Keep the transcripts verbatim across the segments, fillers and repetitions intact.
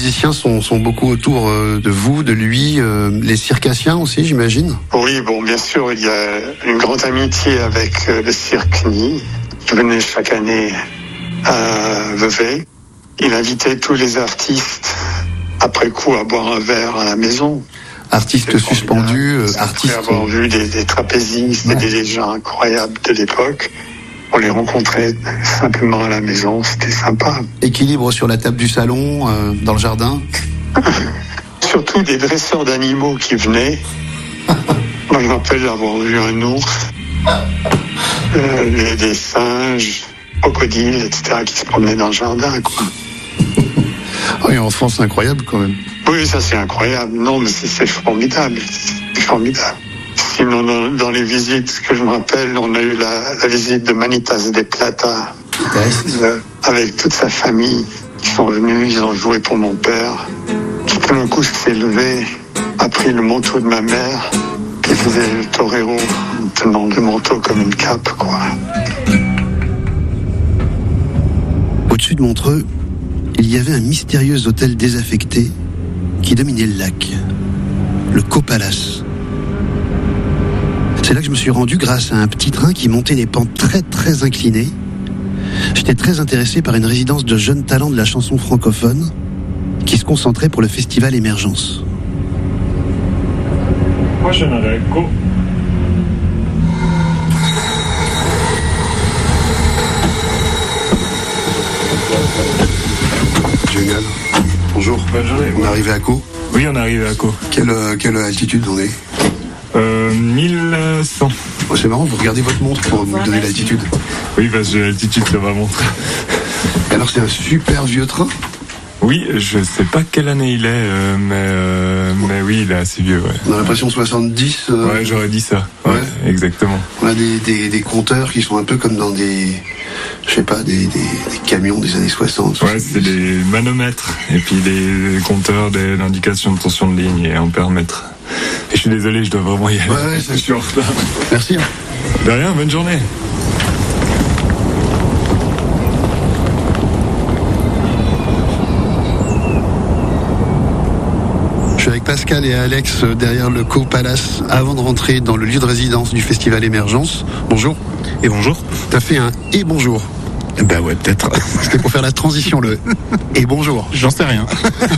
musiciens sont, sont beaucoup autour de vous, de lui, euh, les circassiens aussi, j'imagine. Oui, bon, bien sûr, il y a une grande amitié avec le Cirque Nid. Je venais chaque année à Vevey. Il invitait tous les artistes, après coup, à boire un verre à la maison. Artistes suspendus, euh, Après artistes... avoir vu des, des trapézistes ouais. et des gens incroyables de l'époque, on les rencontrait simplement à la maison, c'était sympa. Équilibre sur la table du salon, euh, dans le jardin. Surtout des dresseurs d'animaux qui venaient. Moi, je me rappelle avoir vu un ours, euh, les, des singes, crocodiles, et cetera, qui se promenaient dans le jardin, quoi. Oh, et en France, c'est incroyable quand même. Oui, ça c'est incroyable. Non, mais c'est, c'est formidable. C'est formidable. Sinon, dans, dans les visites, ce que je me rappelle, on a eu la, la visite de Manitas de Plata, euh, avec toute sa famille. Ils sont venus, ils ont joué pour mon père. Tout d'un coup, s'est levé, a pris le manteau de ma mère, qui faisait le torero, en tenant le manteau comme une cape, quoi. Au-dessus de Montreux, il y avait un mystérieux hôtel désaffecté qui dominait le lac, le Copalace. C'est là que je me suis rendu grâce à un petit train qui montait des pentes très très inclinées. J'étais très intéressé par une résidence de jeunes talents de la chanson francophone qui se concentrait pour le festival Émergence. Prochain arrêt, go. Génial. Bonjour. Bonne journée. On est arrivé à Caux. Oui, on est arrivé à Caux. Quelle, quelle altitude on est euh, mille cent. Oh, c'est marrant, vous regardez votre montre pour me donner l'altitude. Oui, parce que j'ai l'altitude sur ma montre. Alors c'est un super vieux train. Oui, je sais pas quelle année il est, euh, mais, euh, mais oui, il est assez vieux. Ouais. On a l'impression soixante-dix. Euh... Ouais, j'aurais dit ça. Ouais, ouais. Exactement. On a des, des, des compteurs qui sont un peu comme dans des, je sais pas, des, des, des camions des années soixante. Ouais, c'est des manomètres et puis des compteurs d'indication de tension de ligne et ampère-mètre. Et je suis désolé, je dois vraiment y aller. Ouais, ouais, c'est sûr. Merci. Hein. De rien, bonne journée. Je suis avec Pascal et Alex derrière le Copalace avant de rentrer dans le lieu de résidence du festival Émergence. Bonjour. Et bonjour. T'as fait un et bonjour. Ben ouais, peut-être. C'était pour faire la transition, le et bonjour. J'en sais rien.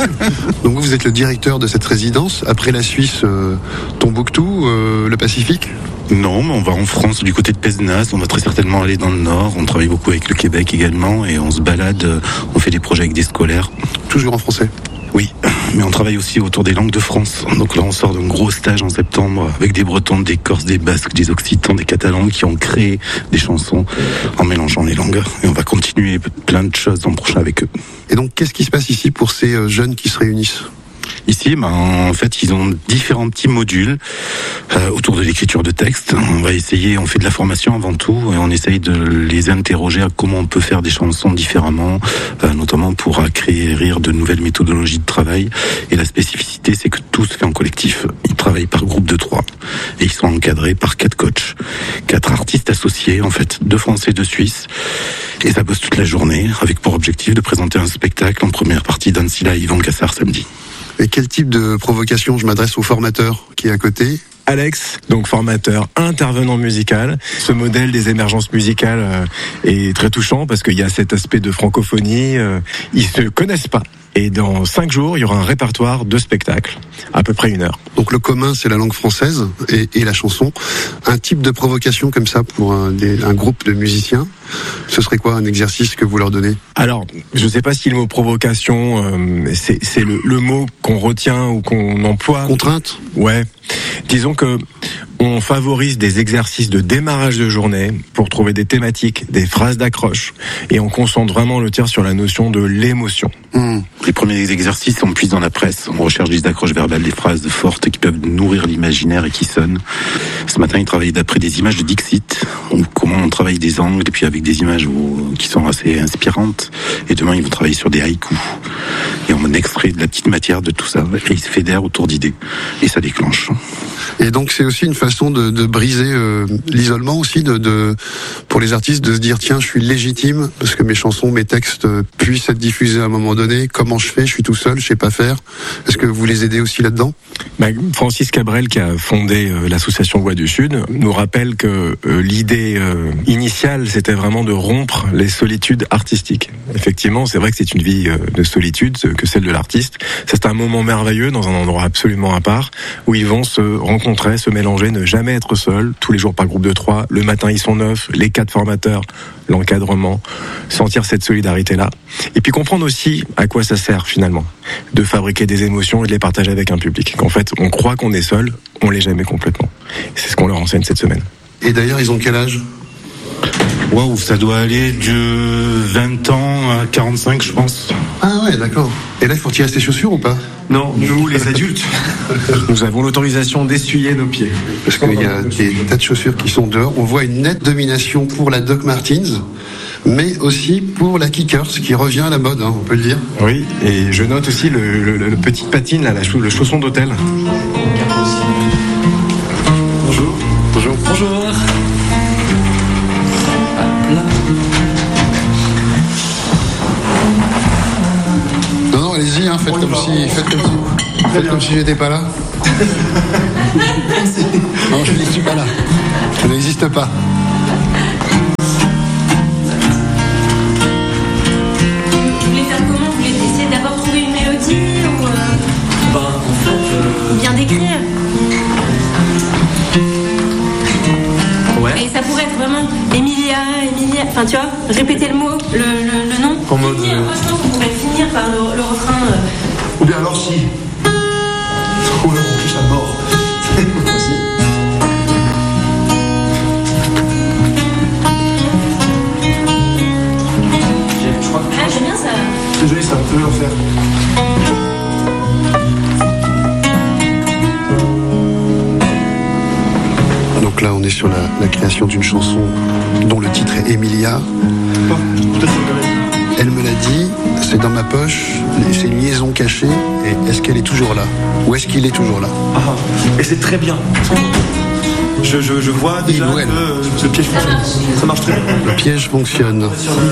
Donc vous, vous êtes le directeur de cette résidence. Après la Suisse, euh, Tombouctou, euh, le Pacifique ? Non, mais on va en France du côté de Pézenas, on va très certainement aller dans le Nord, on travaille beaucoup avec le Québec également et on se balade, on fait des projets avec des scolaires. Toujours en français ? Oui, mais on travaille aussi autour des langues de France. Donc là, on sort d'un gros stage en septembre avec des Bretons, des Corses, des Basques, des Occitans, des Catalans qui ont créé des chansons en mélangeant les langues. Et on va continuer plein de choses l'an prochain avec eux. Et donc, qu'est-ce qui se passe ici pour ces jeunes qui se réunissent ? Ici, ben, en fait, ils ont différents petits modules euh, autour de l'écriture de texte. On va essayer, on fait de la formation avant tout, et on essaye de les interroger à comment on peut faire des chansons différemment, euh, notamment pour acquérir de nouvelles méthodologies de travail. Et la spécificité, c'est que tout se fait en collectif. Ils travaillent par groupe de trois, et ils sont encadrés par quatre coachs, quatre artistes associés, en fait, deux Français, deux Suisses. Et ça bosse toute la journée, avec pour objectif de présenter un spectacle en première partie d'Ancilla et Yvan Cassard samedi. Et quel type de provocation je m'adresse au formateur qui est à côté ? Alex, donc formateur, intervenant musical. Ce modèle des émergences musicales euh, est très touchant parce qu'il y a cet aspect de francophonie. Euh, ils se connaissent pas. Et dans cinq jours, il y aura un répertoire de spectacles, à peu près une heure. Donc le commun, c'est la langue française et, et la chanson. Un type de provocation comme ça pour un, des, un groupe de musiciens, ce serait quoi un exercice que vous leur donnez ? Alors, je ne sais pas si le mot provocation, euh, c'est, c'est le, le mot qu'on retient ou qu'on emploie. Contrainte ? Ouais. Disons que on favorise des exercices de démarrage de journée pour trouver des thématiques, des phrases d'accroche, et on concentre vraiment le tir sur la notion de l'émotion. Mmh. Les premiers exercices, on puise dans la presse, on recherche des accroches verbales, des phrases fortes qui peuvent nourrir l'imaginaire et qui sonnent. Ce matin, ils travaillent d'après des images de Dixit, donc comment on travaille des angles, et puis avec des images qui sont assez inspirantes. Et demain, ils vont travailler sur des haïkus. et on extrait de la petite matière de tout ça, et il se fédère autour d'idées, et ça déclenche. Et donc c'est aussi une façon de, de briser euh, l'isolement aussi, de, de pour les artistes de se dire tiens, je suis légitime parce que mes chansons, mes textes euh, puissent être diffusés à un moment donné. Comment je fais ? Je suis tout seul, je sais pas faire. Est-ce que vous les aidez aussi là-dedans ? Bah, Francis Cabrel, qui a fondé euh, l'association Voix du Sud, nous rappelle que euh, l'idée euh, initiale, c'était vraiment de rompre les solitudes artistiques. Effectivement, c'est vrai que c'est une vie euh, de solitude que celle de l'artiste. C'est un moment merveilleux dans un endroit absolument à part où ils vont se rencontrer, se mélanger, ne jamais être seuls, tous les jours par groupe de trois. Le matin, ils sont neuf, les quatre formateurs, l'encadrement, sentir cette solidarité-là. Et puis comprendre aussi à quoi ça sert finalement, de fabriquer des émotions et de les partager avec un public. Qu'en fait, on croit qu'on est seul, on l'est jamais complètement. C'est ce qu'on leur enseigne cette semaine. Et d'ailleurs, ils ont quel âge ? Waouh, ça doit aller de vingt ans à quarante-cinq, je pense. Ah ouais, d'accord. Et là, il faut tirer ses chaussures ou pas ? Non, nous, les adultes, nous avons l'autorisation d'essuyer nos pieds. Parce qu'il y a des tas de chaussures qui sont dehors. On voit une nette domination pour la Doc Martens, mais aussi pour la Kickers, qui revient à la mode, hein, on peut le dire. Oui, et je note aussi le, le, le petit patine, là, le chausson d'hôtel. Bonjour. Bonjour. Bonjour. Non, non, allez-y, hein, faites, comme si, faites comme si, faites comme si j'étais pas là. Non, je ne suis pas là. Je n'existe pas. Vous voulez faire comment ? Vous voulez essayer d'abord trouver une mélodie ou euh... Bah, en fait... Euh... bien d'écrire ? Ouais. Et ça pourrait être vraiment Emilia, Emilia, enfin tu vois, répéter le mot, le, le, le nom. En mode, finir, euh... franchement, vous pourrez finir par le, le refrain. Euh... Ou bien alors si. Ou alors on touche à mort. Je crois que... Ah, j'aime bien ça. Désolé, c'est un peu l'enfer. Donc là, on est sur la, la création d'une chanson dont le titre est Emilia. Oh, Elle me l'a dit, c'est dans ma poche, c'est une liaison cachée, et est-ce qu'elle est toujours là ? Ou est-ce qu'il est toujours là ? Ah, et c'est très bien. Je, je, je vois déjà Il ou que elle. euh, le piège fonctionne. Ça marche très bien. Le piège fonctionne.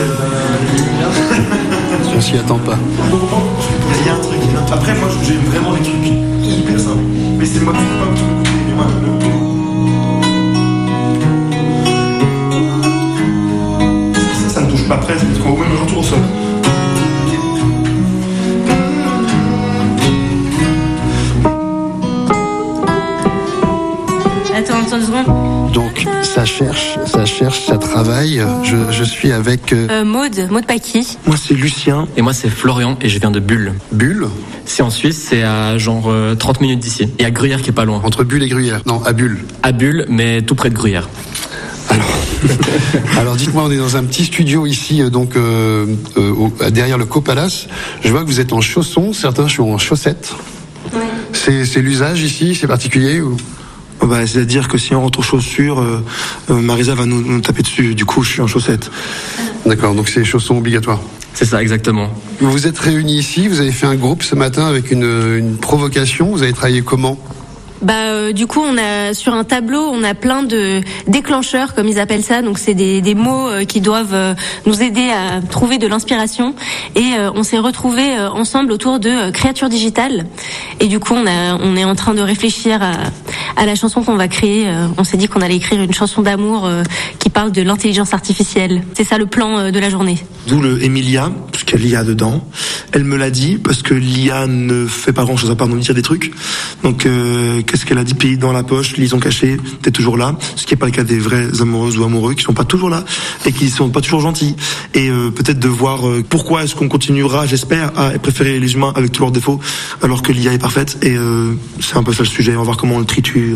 On s'y attend pas. Il y a un truc. Après, moi, j'ai vraiment des trucs hyper simples. Mais c'est moi qui ne pas tout écouter. Mais moi, ça, ça ne touche pas presque, parce qu'on voit même le retour au sol. Attends, attends deux secondes. Donc, ça cherche, ça cherche, ça travaille. Je, je suis avec euh, Euh, Maude, Maude Paki. Moi, c'est Lucien. Et moi, c'est Florian et je viens de Bulle. Bulle, C'est en Suisse, c'est à genre euh, trente minutes d'ici. Et à Gruyère qui est pas loin. entre Bulle et Gruyère. Non, à Bulle. À Bulle, mais tout près de Gruyère. Alors dites-moi, on est dans un petit studio ici, euh, donc euh, euh, au- derrière le Copalace. Je vois que vous êtes en chaussons, certains sont en chaussettes. Ouais. C'est, c'est l'usage ici, c'est particulier ou... Oh bah, c'est-à-dire que si on rentre aux chaussures, euh, euh, Marisa va nous, nous taper dessus. Du coup, je suis en chaussettes. D'accord, donc c'est chaussons obligatoires. C'est ça, exactement. Vous vous êtes réunis ici, vous avez fait un groupe ce matin avec une, une provocation. Vous avez travaillé comment ? Bah euh, du coup on a sur un tableau on a plein de déclencheurs comme ils appellent ça, donc c'est des, des mots euh, qui doivent euh, nous aider à trouver de l'inspiration, et euh, on s'est retrouvés euh, ensemble autour de euh, créatures digitales, et du coup on a on est en train de réfléchir à, à la chanson qu'on va créer. Euh, on s'est dit qu'on allait écrire une chanson d'amour euh, qui parle de l'intelligence artificielle. C'est ça le plan euh, de la journée. D'où le Emilia, parce qu'il y a l'I A dedans. Elle me l'a dit, parce que l'I A ne fait pas grand-chose à part nous dire des trucs. Donc, euh, qu'est-ce qu'elle a dit ? Pays dans la poche, liaison cachée, t'es toujours là. Ce qui n'est pas le cas des vraies amoureuses ou amoureux qui sont pas toujours là et qui sont pas toujours gentils. Et euh, peut-être de voir euh, pourquoi est-ce qu'on continuera, j'espère, à préférer les humains avec tous leurs défauts, alors que l'I A est parfaite. Et euh, c'est un peu ça le sujet. On va voir comment on le triture.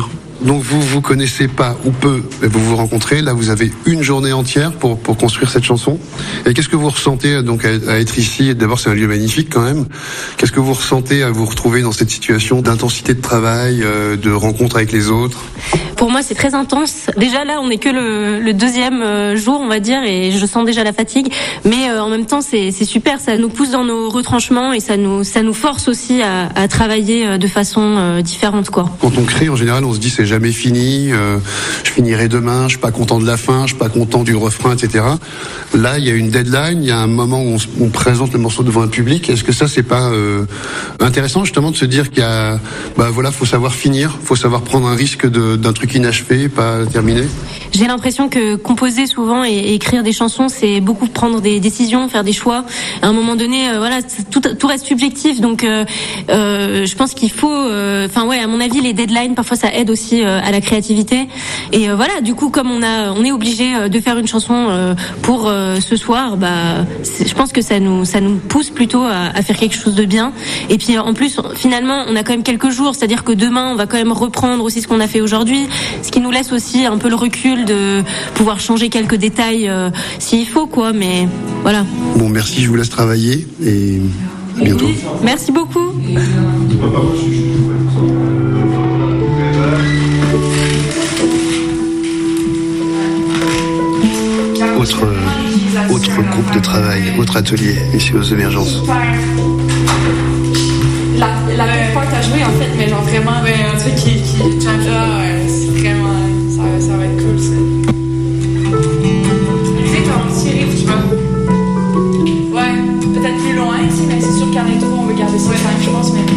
Donc vous vous connaissez pas ou peu, mais vous vous rencontrez. Là, vous avez une journée entière pour pour construire cette chanson. Et qu'est-ce que vous ressentez donc à, à être ici? D'abord, c'est un lieu magnifique quand même. Qu'est-ce que vous ressentez à vous retrouver dans cette situation d'intensité de travail, euh, de rencontre avec les autres? Pour moi, c'est très intense. Déjà là, on n'est que le, le deuxième jour, on va dire, et je sens déjà la fatigue. Mais euh, en même temps, c'est, c'est super. Ça nous pousse dans nos retranchements et ça nous ça nous force aussi à, à travailler de façon euh, différente, quoi. Quand on crée, en général, on se dit c'est jamais fini. Euh, je finirai demain. Je suis pas content de la fin. Je suis pas content du refrain, et cetera. Là, il y a une deadline. Il y a un moment où on, on présente le morceau devant un public. Est-ce que ça, c'est pas euh, intéressant justement de se dire qu'il y a, bah voilà, faut savoir finir, faut savoir prendre un risque de, d'un truc inachevé, pas terminé. J'ai l'impression que composer souvent et, et écrire des chansons, c'est beaucoup prendre des décisions, faire des choix. À un moment donné, euh, voilà, tout, tout reste subjectif. Donc, euh, euh, je pense qu'il faut, enfin euh, ouais, à mon avis, les deadlines parfois ça aide aussi euh, à la créativité. Et euh, voilà, du coup, comme on a, on est obligé de faire une chanson euh, pour euh, ce soir, bah, je pense que ça nous, ça nous pousse plutôt à, à faire quelque chose de bien. Et puis en plus, finalement, on a quand même quelques jours, c'est-à-dire que demain, on va quand même reprendre aussi ce qu'on a fait aujourd'hui, ce qui nous laisse aussi un peu le recul de pouvoir changer quelques détails euh, s'il faut, quoi. Mais voilà. Bon, merci, je vous laisse travailler et à bientôt. Merci beaucoup. Autre, autre groupe de travail, autre atelier ici aux émergences. La, la même part que t'as joué en fait, mais genre vraiment ouais, un truc qui, qui change. Ah ouais, c'est vraiment. Ça, ça va être cool ça. Tu sais, t'as un petit riff, tu vois. Ouais, peut-être plus loin ici, mais c'est sûr qu'en intro, on veut garder ça simple, je pense, mais.